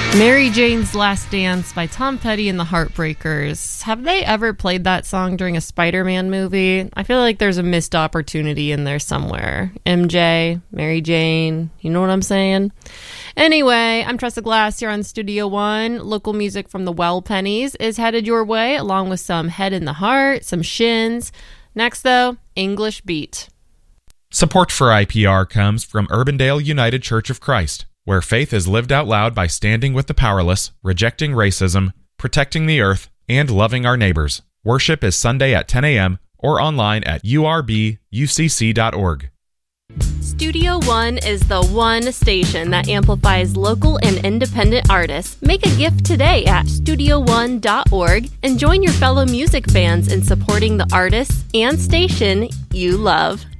Mary Jane's Last Dance by Tom Petty and the Heartbreakers. Have they ever played that song during a Spider-Man movie? I feel like there's a missed opportunity in there somewhere. MJ, Mary Jane, you know what I'm saying? Anyway, I'm Tressa Glass here on Studio One. Local music from the Well Pennies is headed your way, along with some Head in the Heart, some Shins. Next, though, English Beat. Support for IPR comes from Urbandale United Church of Christ, where faith is lived out loud by standing with the powerless, rejecting racism, protecting the earth, and loving our neighbors. Worship is Sunday at 10 a.m. or online at urbucc.org. Studio One is the one station that amplifies local and independent artists. Make a gift today at studioone.org and join your fellow music fans in supporting the artists and station you love.